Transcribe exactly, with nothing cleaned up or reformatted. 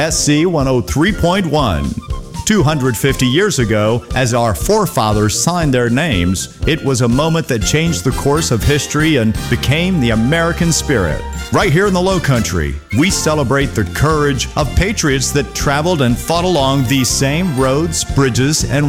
S C one oh three point one. two hundred fifty years ago, as our forefathers signed their names, it was a moment that changed the course of history and became the American spirit. Right here in the Low Country, we celebrate the courage of patriots that traveled and fought along these same roads, bridges, and